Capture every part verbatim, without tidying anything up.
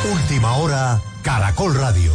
Última hora, Caracol Radio.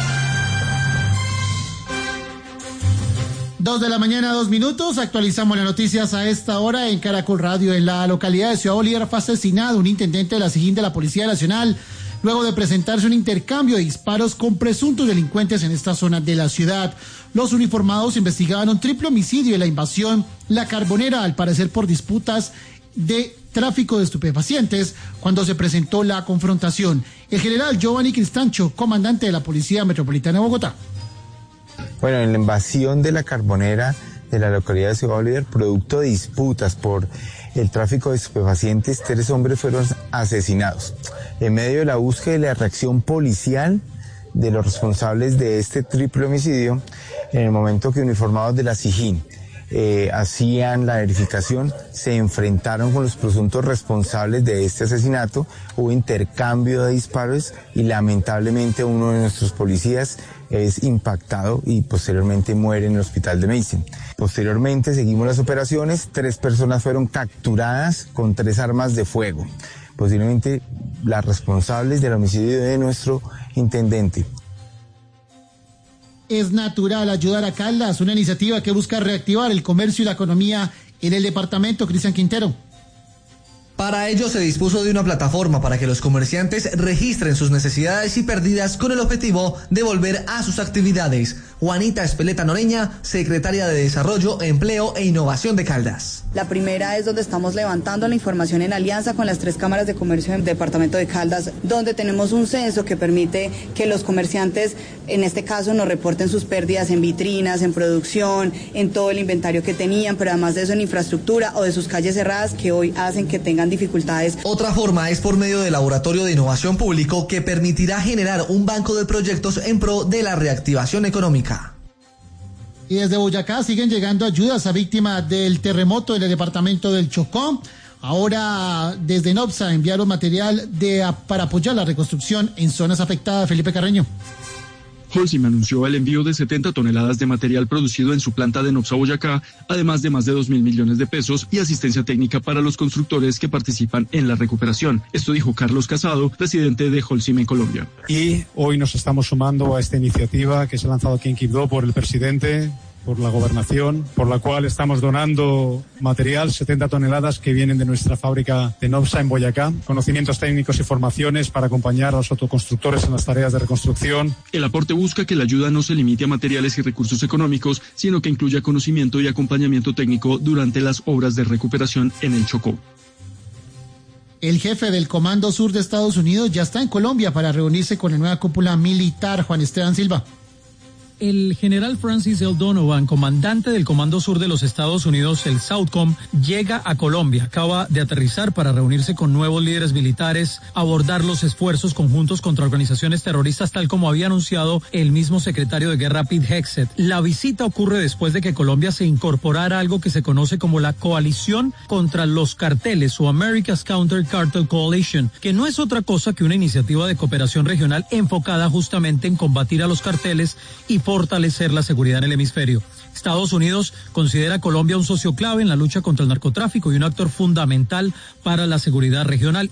Dos de la mañana, dos minutos. Actualizamos las noticias a esta hora en Caracol Radio. En la localidad de Ciudad Bolívar fue asesinado un intendente de la SIJIN de la Policía Nacional luego de presentarse un intercambio de disparos con presuntos delincuentes en esta zona de la ciudad. Los uniformados investigaban un triple homicidio de la invasión La Carbonera, al parecer por disputas de tráfico de estupefacientes, cuando se presentó la confrontación. El general Giovanni Cristancho, comandante de la Policía Metropolitana de Bogotá. Bueno, en la invasión de La Carbonera de la localidad de Ciudad Bolívar, producto de disputas por el tráfico de estupefacientes, tres hombres fueron asesinados. En medio de la búsqueda y la reacción policial de los responsables de este triple homicidio, en el momento que uniformados de la SIJIN eh, hacían la verificación, se enfrentaron con los presuntos responsables de este asesinato, hubo intercambio de disparos y lamentablemente uno de nuestros policías es impactado y posteriormente muere en el hospital de Meissen. Posteriormente seguimos las operaciones, tres personas fueron capturadas con tres armas de fuego, posiblemente las responsables del homicidio de nuestro intendente. Es natural ayudar a Caldas, una iniciativa que busca reactivar el comercio y la economía en el departamento. Cristian Quintero. Para ello se dispuso de una plataforma para que los comerciantes registren sus necesidades y pérdidas con el objetivo de volver a sus actividades. Juanita Espeleta Noreña, secretaria de Desarrollo, Empleo e Innovación de Caldas. La primera es donde estamos levantando la información en alianza con las tres cámaras de comercio del departamento de Caldas, donde tenemos un censo que permite que los comerciantes, en este caso, nos reporten sus pérdidas en vitrinas, en producción, en todo el inventario que tenían, pero además de eso en infraestructura o de sus calles cerradas que hoy hacen que tengan dificultades. Otra forma es por medio del Laboratorio de Innovación Público, que permitirá generar un banco de proyectos en pro de la reactivación económica. Y desde Boyacá siguen llegando ayudas a víctimas del terremoto en el departamento del Chocó. Ahora desde NOPSA enviaron material de, para apoyar la reconstrucción en zonas afectadas. Felipe Carreño. Holcim anunció el envío de setenta toneladas de material producido en su planta de Nopsa Boyacá, además de más de dos mil millones de pesos y asistencia técnica para los constructores que participan en la recuperación. Esto dijo Carlos Casado, presidente de Holcim en Colombia. Y hoy nos estamos sumando a esta iniciativa que se ha lanzado aquí en Quibdó por el presidente, por la gobernación, por la cual estamos donando material, setenta toneladas que vienen de nuestra fábrica de Nopsa en Boyacá, conocimientos técnicos y formaciones para acompañar a los autoconstructores en las tareas de reconstrucción. El aporte busca que la ayuda no se limite a materiales y recursos económicos, sino que incluya conocimiento y acompañamiento técnico durante las obras de recuperación en el Chocó. El jefe del Comando Sur de Estados Unidos ya está en Colombia para reunirse con la nueva cúpula militar. Juan Esteban Silva. El general Francis L. Donovan, comandante del Comando Sur de los Estados Unidos, el SOUTHCOM, llega a Colombia. Acaba de aterrizar para reunirse con nuevos líderes militares, abordar los esfuerzos conjuntos contra organizaciones terroristas, tal como había anunciado el mismo secretario de Guerra, Pete Hegseth. La visita ocurre después de que Colombia se incorporara a algo que se conoce como la Coalición contra los Carteles o America's Counter Cartel Coalition, que no es otra cosa que una iniciativa de cooperación regional enfocada justamente en combatir a los carteles y fortalecer la seguridad en el hemisferio. Estados Unidos considera a Colombia un socio clave en la lucha contra el narcotráfico y un actor fundamental para la seguridad regional.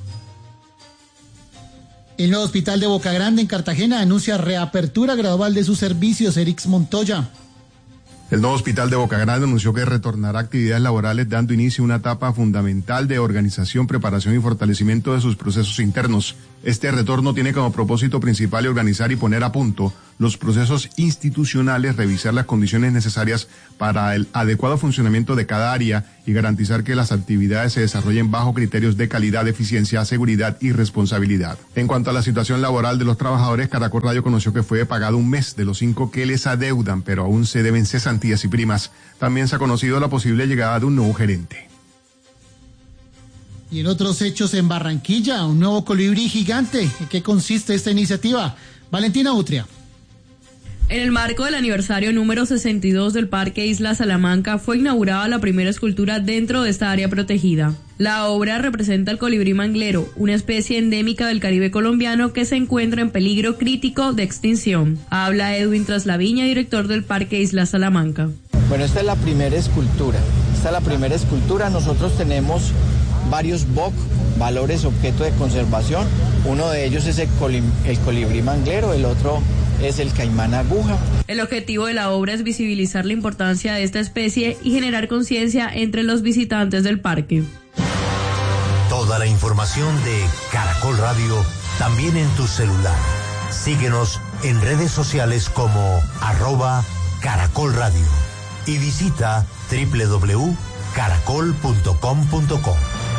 El nuevo hospital de Boca Grande en Cartagena anuncia reapertura gradual de sus servicios. Erix Montoya. El nuevo hospital de Boca Grande anunció que retornará a actividades laborales, dando inicio a una etapa fundamental de organización, preparación y fortalecimiento de sus procesos internos. Este retorno tiene como propósito principal organizar y poner a punto los procesos institucionales, revisar las condiciones necesarias para el adecuado funcionamiento de cada área y garantizar que las actividades se desarrollen bajo criterios de calidad, eficiencia, seguridad y responsabilidad. En cuanto a la situación laboral de los trabajadores, Caracol Radio conoció que fue pagado un mes de los cinco que les adeudan, pero aún se deben cesantías y primas. También se ha conocido la posible llegada de un nuevo gerente. Y en otros hechos en Barranquilla, un nuevo colibrí gigante. ¿En qué consiste esta iniciativa? Valentina Utria. En el marco del aniversario número sesenta y dos del Parque Isla Salamanca fue inaugurada la primera escultura dentro de esta área protegida. La obra representa el colibrí manglero, una especie endémica del Caribe colombiano que se encuentra en peligro crítico de extinción. Habla Edwin Traslaviña, director del Parque Isla Salamanca. Bueno, esta es la primera escultura. Esta es la primera escultura. Nosotros tenemos varios B O C, valores objeto de conservación, Uno de ellos es el, colim, el colibrí manglero, el otro es el caimán aguja. El objetivo de la obra es visibilizar la importancia de esta especie y generar conciencia entre los visitantes del parque. Toda la información de Caracol Radio también en tu celular. Síguenos en redes sociales como arroba Caracol Radio y visita doble u doble u doble u punto caracol punto com punto co.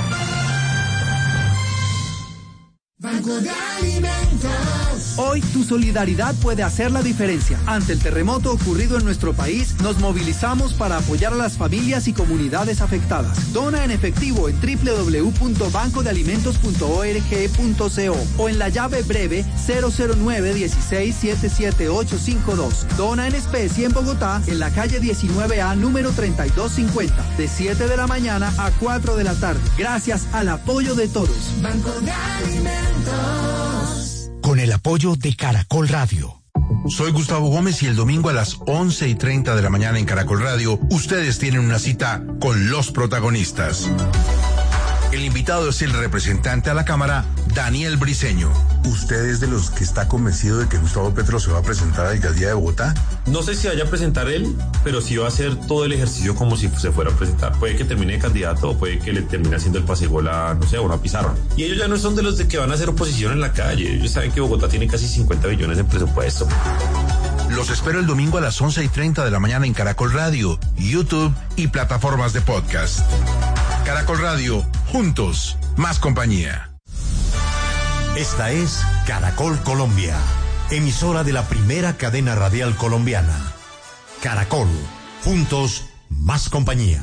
Banco de Alimentos. Hoy tu solidaridad puede hacer la diferencia. Ante el terremoto ocurrido en nuestro país, nos movilizamos para apoyar a las familias y comunidades afectadas. Dona en efectivo en doble u doble u doble u punto banco de alimentos punto org punto co o en la llave breve cero cero nueve uno seis siete siete ocho cinco dos. Dona en especie en Bogotá, en la calle diecinueve A, número treinta y dos cincuenta, de siete de la mañana a cuatro de la tarde. Gracias al apoyo de todos. Banco de Alimentos. Con el apoyo de Caracol Radio. Soy Gustavo Gómez y el domingo a las once y treinta de la mañana en Caracol Radio, ustedes tienen una cita con los protagonistas. El invitado es el representante a la Cámara, Daniel Briceño. ¿Usted es de los que está convencido de que Gustavo Petro se va a presentar a la alcaldía de Bogotá? No sé si vaya a presentar él, pero sí va a hacer todo el ejercicio como si se fuera a presentar. Puede que termine de candidato o puede que le termine haciendo el pasegol a, no sé, a una pizarra. Y ellos ya no son de los de que van a hacer oposición en la calle. Ellos saben que Bogotá tiene casi cincuenta billones de presupuesto. Los espero el domingo a las once y treinta de la mañana en Caracol Radio, YouTube y plataformas de podcast. Caracol Radio, juntos, más compañía. Esta es Caracol Colombia, emisora de la primera cadena radial colombiana. Caracol, juntos, más compañía.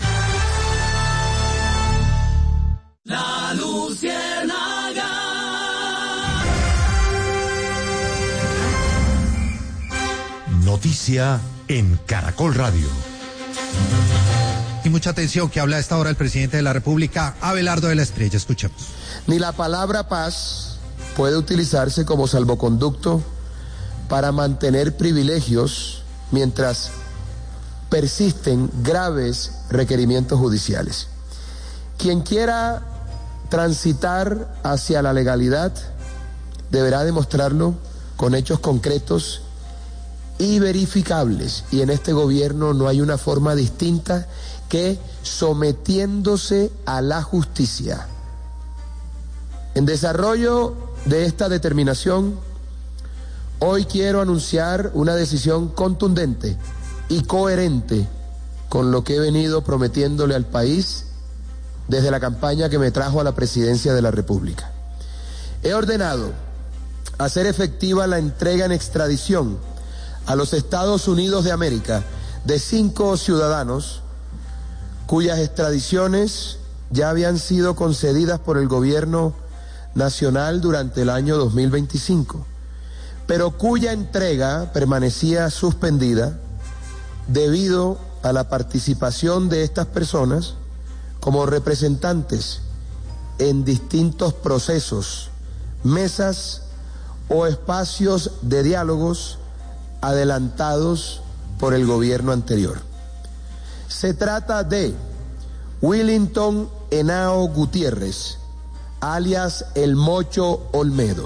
La Luciérnaga. Noticia en Caracol Radio. Y mucha atención, que habla a esta hora el presidente de la República, Abelardo de la Estrella. Escuchemos. Ni la palabra paz puede utilizarse como salvoconducto para mantener privilegios mientras persisten graves requerimientos judiciales. Quien quiera transitar hacia la legalidad deberá demostrarlo con hechos concretos y verificables, y en este gobierno no hay una forma distinta que sometiéndose a la justicia. En desarrollo de esta determinación, hoy quiero anunciar una decisión contundente y coherente con lo que he venido prometiéndole al país desde la campaña que me trajo a la presidencia de la República. He ordenado hacer efectiva la entrega en extradición a los Estados Unidos de América de cinco ciudadanos cuyas extradiciones ya habían sido concedidas por el gobierno nacional durante el año dos mil veinticinco, pero cuya entrega permanecía suspendida debido a la participación de estas personas como representantes en distintos procesos, mesas o espacios de diálogos adelantados por el gobierno anterior. Se trata de Willington Henao Gutiérrez, alias El Mocho Olmedo;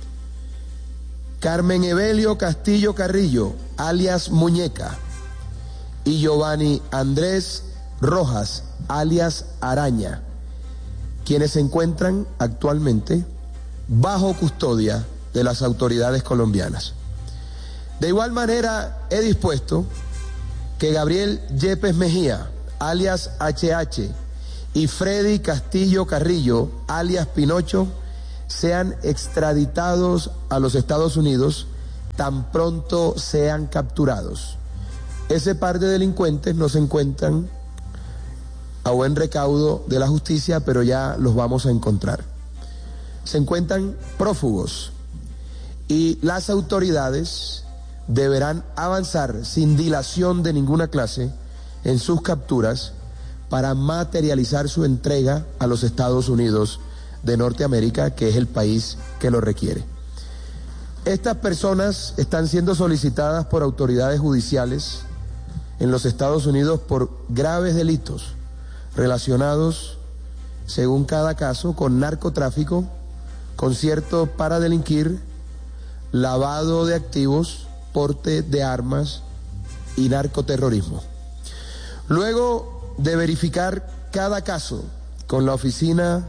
Carmen Evelio Castillo Carrillo, alias Muñeca; y Giovanni Andrés Rojas, alias Araña, quienes se encuentran actualmente bajo custodia de las autoridades colombianas. De igual manera, he dispuesto que Gabriel Yepes Mejía, alias H H, y Freddy Castillo Carrillo, alias Pinocho, sean extraditados a los Estados Unidos tan pronto sean capturados. Ese par de delincuentes no se encuentran a buen recaudo de la justicia, pero ya los vamos a encontrar. Se encuentran prófugos y las autoridades deberán avanzar sin dilación de ninguna clase en sus capturas para materializar su entrega a los Estados Unidos de Norteamérica, que es el país que lo requiere. Estas personas están siendo solicitadas por autoridades judiciales en los Estados Unidos por graves delitos relacionados, según cada caso, con narcotráfico, concierto para delinquir, lavado de activos, porte de armas y narcoterrorismo. Luego de verificar cada caso con la oficina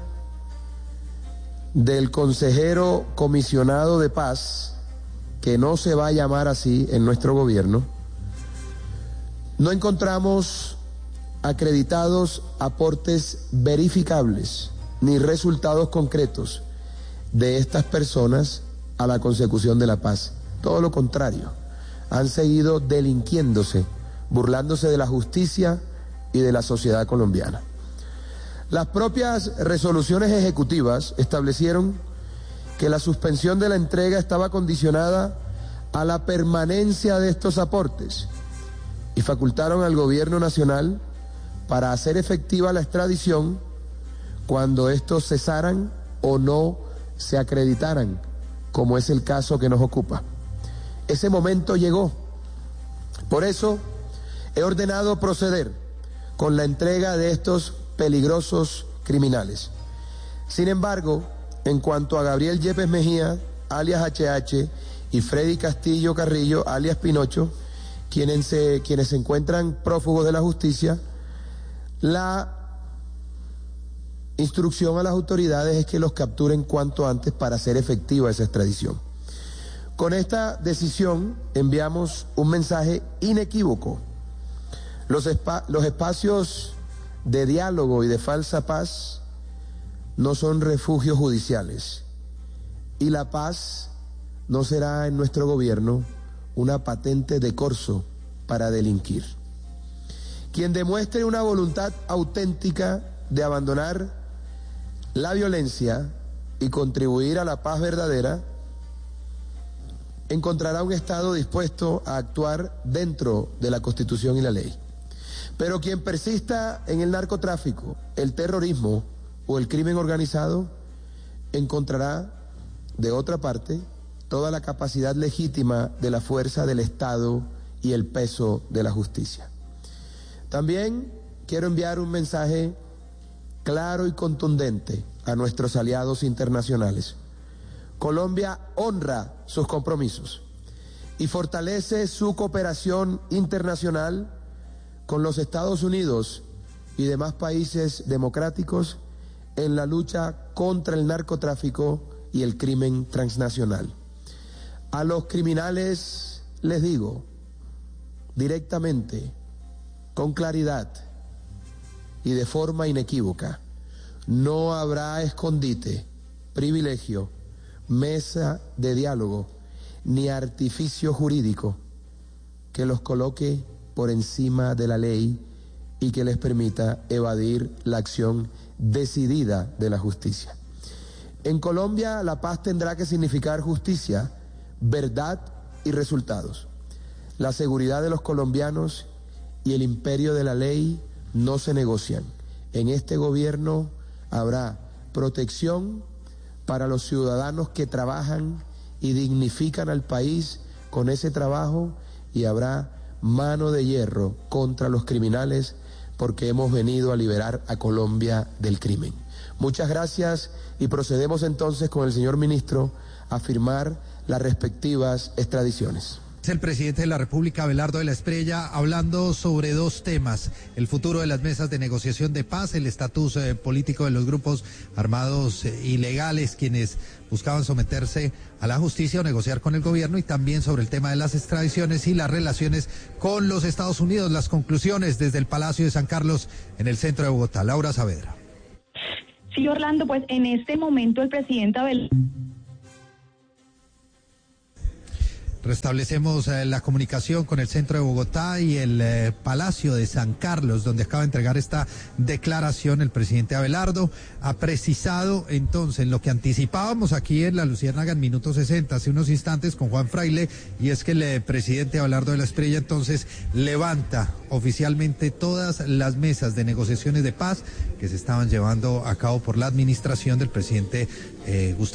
del consejero comisionado de paz, que no se va a llamar así en nuestro gobierno, no encontramos acreditados aportes verificables ni resultados concretos de estas personas a la consecución de la paz. Todo lo contrario, han seguido delinquiéndose, burlándose de la justicia y de la sociedad colombiana. Las propias resoluciones ejecutivas establecieron que la suspensión de la entrega estaba condicionada a la permanencia de estos aportes y facultaron al gobierno nacional para hacer efectiva la extradición cuando estos cesaran o no se acreditaran, como es el caso que nos ocupa. Ese momento llegó. Por eso he ordenado proceder con la entrega de estos peligrosos criminales. Sin embargo, en cuanto a Gabriel Yepes Mejía, alias H H, y Freddy Castillo Carrillo, alias Pinocho, quienes se, quienes se encuentran prófugos de la justicia, la instrucción a las autoridades es que los capturen cuanto antes para hacer efectiva esa extradición. Con esta decisión enviamos un mensaje inequívoco. Los, espa- los espacios de diálogo y de falsa paz no son refugios judiciales, y la paz no será en nuestro gobierno una patente de corso para delinquir. Quien demuestre una voluntad auténtica de abandonar la violencia y contribuir a la paz verdadera, encontrará un Estado dispuesto a actuar dentro de la Constitución y la ley. Pero quien persista en el narcotráfico, el terrorismo o el crimen organizado, encontrará, de otra parte, toda la capacidad legítima de la fuerza del Estado y el peso de la justicia. También quiero enviar un mensaje claro y contundente a nuestros aliados internacionales. Colombia honra sus compromisos y fortalece su cooperación internacional con los Estados Unidos y demás países democráticos en la lucha contra el narcotráfico y el crimen transnacional. A los criminales les digo directamente, con claridad y de forma inequívoca: no habrá escondite, privilegio, mesa de diálogo ni artificio jurídico que los coloque por encima de la ley y que les permita evadir la acción decidida de la justicia. En Colombia la paz tendrá que significar justicia, verdad y resultados. La seguridad de los colombianos y el imperio de la ley no se negocian. En este gobierno habrá protección para los ciudadanos que trabajan y dignifican al país con ese trabajo, y habrá mano de hierro contra los criminales, porque hemos venido a liberar a Colombia del crimen. Muchas gracias, y procedemos entonces con el señor ministro a firmar las respectivas extradiciones. Es el presidente de la República, Abelardo de la Espriella, hablando sobre dos temas: el futuro de las mesas de negociación de paz, el estatus eh, político de los grupos armados eh, ilegales, quienes buscaban someterse a la justicia o negociar con el gobierno, y también sobre el tema de las extradiciones y las relaciones con los Estados Unidos. Las conclusiones desde el Palacio de San Carlos, en el centro de Bogotá. Laura Saavedra. Sí, Orlando, pues en este momento el presidente Abel... Restablecemos eh, la comunicación con el centro de Bogotá y el eh, Palacio de San Carlos, donde acaba de entregar esta declaración el presidente Abelardo. Ha precisado entonces lo que anticipábamos aquí en La Luciérnaga en Minuto sesenta, hace unos instantes con Juan Fraile, y es que el eh, presidente Abelardo de la Espriella entonces levanta oficialmente todas las mesas de negociaciones de paz que se estaban llevando a cabo por la administración del presidente eh, Gustavo